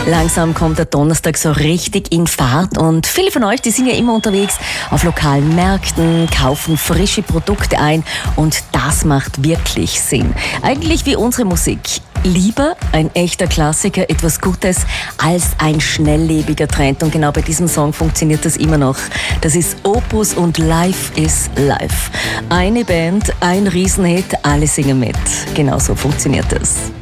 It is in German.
Langsam kommt der Donnerstag so richtig in Fahrt und viele von euch, die sind ja immer unterwegs auf lokalen Märkten, kaufen frische Produkte ein und das macht wirklich Sinn. Eigentlich wie unsere Musik. Lieber ein echter Klassiker, etwas Gutes, als ein schnelllebiger Trend. Und genau bei diesem Song funktioniert das immer noch. Das ist Opus und Life is Life. Eine Band, ein Riesenhit, alle singen mit. Genau so funktioniert das.